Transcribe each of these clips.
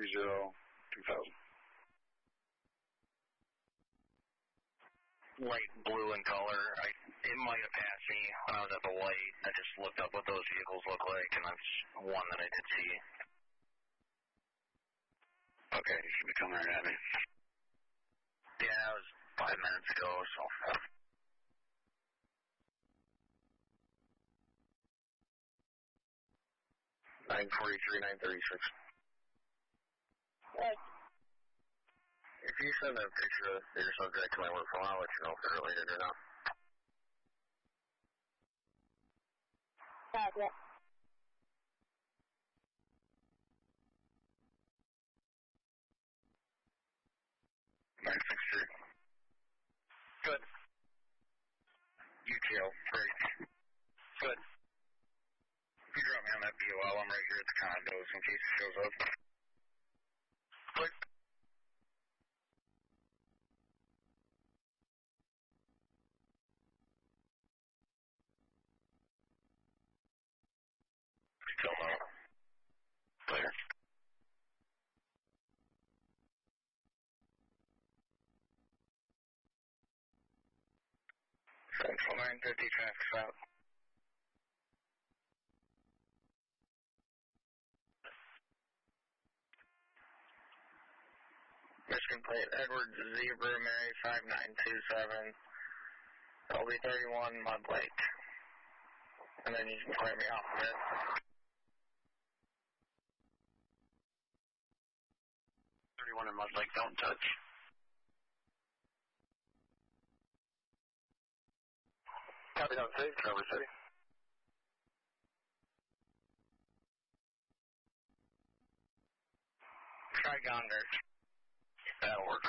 Light blue in color. It might have passed me when I was at the light. I just looked up what those vehicles look like, and that's one that I did see. Okay, you should be coming right at me. Yeah, that was 5 minutes ago, so. 943, 936. What? If you send a picture of your subject to my work phone, I'll let you know if they're related or not. Yeah. 963. Good. UTL, great. Good. If you drop me on that BOL, I'm right here at the condos in case it shows up. Click. Still no. Clear. Central 950 traffic stop. Michigan plate Edward Zebra Mary 5927. LB 31 Mud Lake. And then you can clear me off of it. 31 in Mud Lake, don't touch. Copy down safe, Traverse City. Try Gonder. That'll work.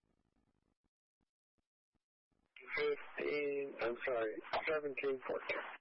I'm sorry, 1714.